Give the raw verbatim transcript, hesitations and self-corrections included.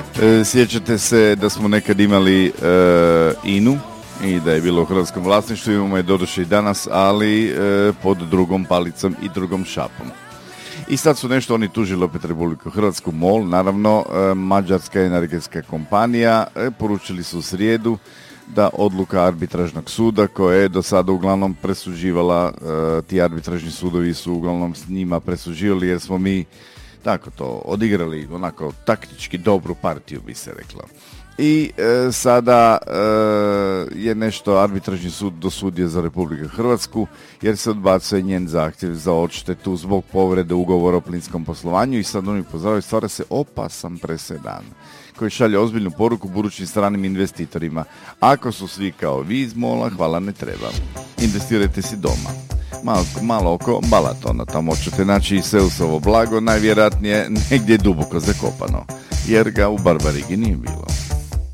E, sjećate se da smo nekad imali e, I N U i da je bilo u hrvatskom vlasništvu, imamo je doduše i danas, ali e, pod drugom palicom i drugom šapom. I sad su nešto oni tužili opet Republiku Hrvatsku, MOL, naravno, e, mađarska energetska kompanija, e, poručili su u srijedu da odluka arbitražnog suda koja je do sada uglavnom presuđivala, e, ti arbitražni sudovi su uglavnom s njima presuđivali jer smo mi tako to odigrali onako taktički dobru partiju, bi se reklo. I e, sada e, je nešto arbitražni sud dosudio za Republiku Hrvatsku jer se odbacuje njen zahtjev za odštetu zbog povrede ugovora o plinskom poslovanju i sad oni upozoravaju, stvara se opasan presedan koji šalje ozbiljnu poruku budućim stranim investitorima. Ako su svi kao vi iz Mola, hvala ne treba. Investirajte si doma. Malo, malo oko Balatona, tamo ćete naći i Seusovo blago, najvjerojatnije negdje duboko zakopano, jer ga u Barbarigi nije bilo.